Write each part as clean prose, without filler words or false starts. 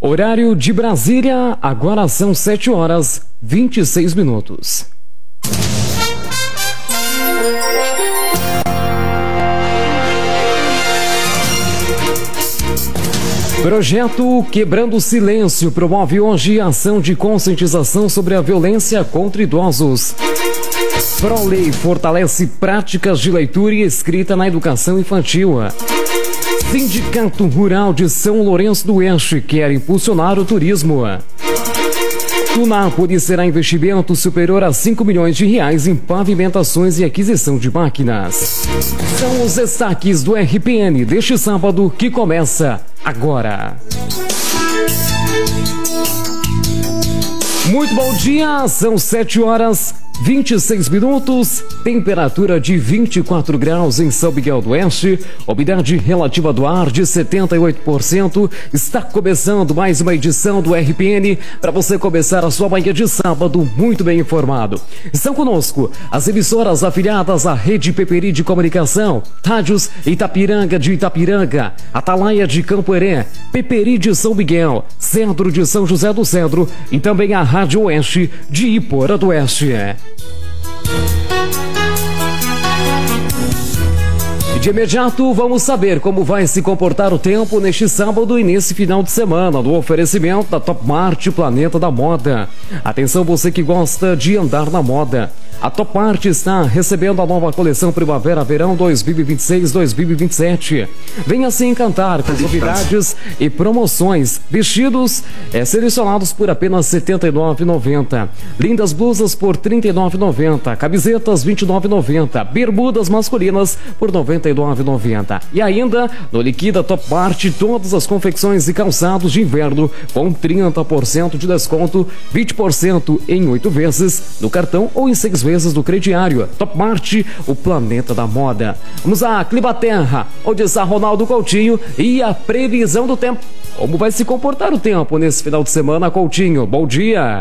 Horário de Brasília, agora são 7h26. Projeto Quebrando o Silêncio promove hoje ação de conscientização sobre a violência contra idosos. ProLei fortalece práticas de leitura e escrita na educação infantil. Sindicato Rural de São Lourenço do Oeste quer impulsionar o turismo. Tunápolis será investimento superior a 5 milhões de reais em pavimentações e aquisição de máquinas. São os destaques do RPN deste sábado que começa agora. Muito bom dia, são 7h26, temperatura de 24 graus em São Miguel do Oeste, umidade relativa do ar de 78%. Está começando mais uma edição do RPN para você começar a sua manhã de sábado muito bem informado. Estão conosco as emissoras afiliadas à Rede Peperi de Comunicação, rádios Itapiranga de Itapiranga, Atalaia de Campo Herê, Peperi de São Miguel, Cedro de São José do Cedro e também a Rádio Oeste de Iporã do Oeste. De imediato, vamos saber como vai se comportar o tempo neste sábado e nesse final de semana, no oferecimento da Top Mart Planeta da Moda. Atenção você que gosta de andar na moda. A Top Mart está recebendo a nova coleção Primavera-Verão 2026-2027. Venha se encantar com as novidades e promoções. Vestidos selecionados por apenas R$ 79,90. Lindas blusas por R$ 39,90. Camisetas R$ 29,90. Bermudas masculinas por R$ 99,90. E ainda, no Liquida Top Mart, todas as confecções e calçados de inverno com 30% de desconto, 20% em 8 vezes no cartão ou em 6 vezes do crediário. Top Mart, o planeta da moda. Vamos à Climaterra, onde está Ronaldo Coutinho e a previsão do tempo. Como vai se comportar o tempo nesse final de semana, Coutinho? Bom dia!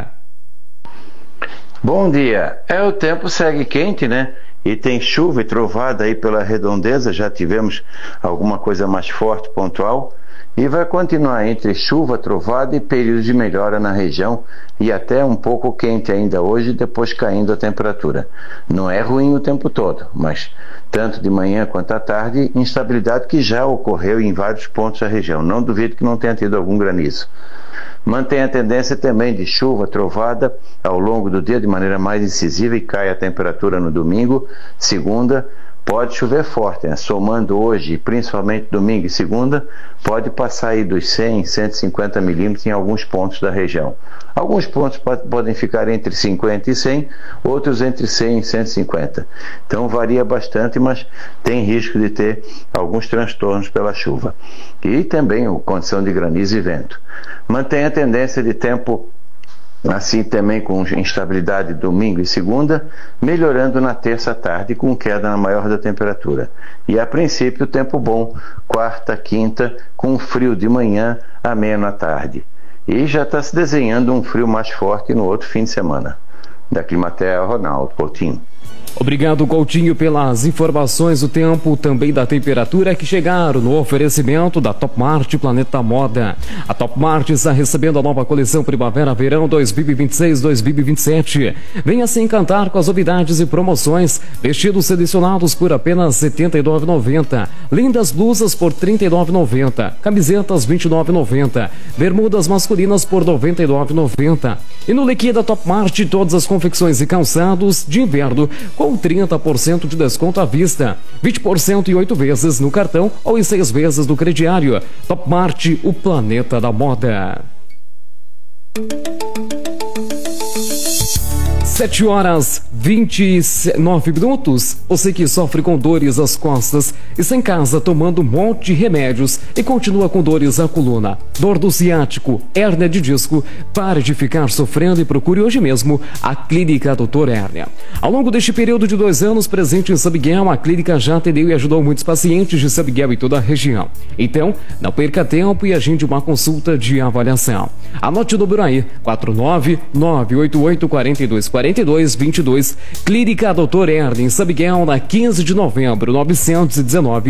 Bom dia! O tempo segue quente, né? E tem chuva e trovada aí pela redondeza, já tivemos alguma coisa mais forte, pontual, e vai continuar entre chuva, trovada e períodos de melhora na região, e até um pouco quente ainda hoje, depois caindo a temperatura. Não é ruim o tempo todo, mas tanto de manhã quanto à tarde, instabilidade que já ocorreu em vários pontos da região. Não duvido que não tenha tido algum granizo. Mantém a tendência também de chuva, trovada ao longo do dia de maneira mais incisiva e cai a temperatura no domingo, segunda. Pode chover forte, né? Somando hoje, principalmente domingo e segunda, pode passar aí dos 100, 150 milímetros em alguns pontos da região. Alguns pontos podem ficar entre 50 e 100, outros entre 100 e 150. Então varia bastante, mas tem risco de ter alguns transtornos pela chuva. E também a condição de granizo e vento. Mantém a tendência de tempo assim também com instabilidade domingo e segunda, melhorando na terça à tarde com queda na maior da temperatura. E a princípio tempo bom, quarta, quinta, com frio de manhã, ameno à tarde. E já está se desenhando um frio mais forte no outro fim de semana. Da Climaterra, Ronaldo Coutinho. Obrigado, Coutinho, pelas informações do tempo, também da temperatura que chegaram no oferecimento da Top Mart Planeta Moda. A Top Mart está recebendo a nova coleção Primavera-Verão 2026-2027. Venha se encantar com as novidades e promoções. Vestidos selecionados por apenas R$ 79,90. Lindas blusas por R$ 39,90. Camisetas R$ 29,90. Bermudas masculinas por R$ 99,90. E no Liquida Top Mart, todas as confecções e calçados de inverno com 30% de desconto à vista, 20% em 8 vezes no cartão ou em 6 vezes no crediário. Top Mart, o planeta da moda. 7h29. Você que sofre com dores às costas, está em casa tomando um monte de remédios e continua com dores à coluna, dor do ciático, hérnia de disco, pare de ficar sofrendo e procure hoje mesmo a Clínica Doutor Hérnia. Ao longo deste período de 2 anos presente em São Miguel, a clínica já atendeu e ajudou muitos pacientes de São Miguel e toda a região. Então, não perca tempo e agende uma consulta de avaliação. Anote o número aí, 49988424222, Clínica Doutor Hérnia, em São Miguel, na 15 de novembro, 919.